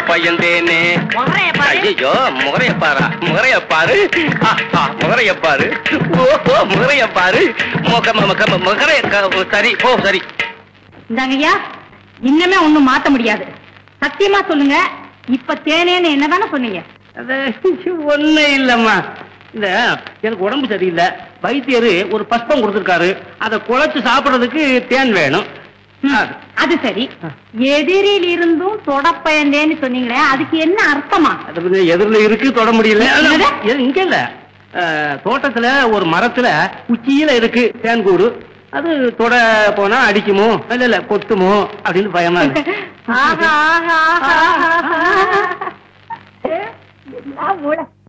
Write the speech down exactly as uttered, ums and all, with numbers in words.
பயந்தேனே. ஐயோ முகரைய பாரா, முகரைய பாரு, முகரைய பாரு, ஓஹோ முகரைய பாரு, முகரைய சரி ஓ சரி. இந்தாங்கய்யா, இன்னமே ஒண்ணும் மாத்த முடியாது. சத்தியமா சொல்லுங்க, இப்ப தேனேன்னு என்னதானே சொன்னீங்க? ஒண்ணு இல்லம்மா, இந்த எனக்கு உடம்பு சரியில்லை, வைத்தியரு ஒரு பஸ்பம் கொடுத்திருக்காரு, அதை குழைச்சு சாப்பிடுறதுக்கு தேன் வேணும். அது சரி, எதிரில் இருந்தும் தொடப்பயந்தேன்னு சொன்னீங்களே, அதுக்கு என்ன அர்த்தமா? அது எதிரில இருக்கு, தொட முடியல. இங்க இல்ல, தோட்டத்துல ஒரு மரத்துல உச்சியில இருக்கு தேன் கூடு, அது தொட போனா அடிக்குமோ இல்ல இல்ல கொத்துமோ அப்படின்னு பயமா இருக்கு.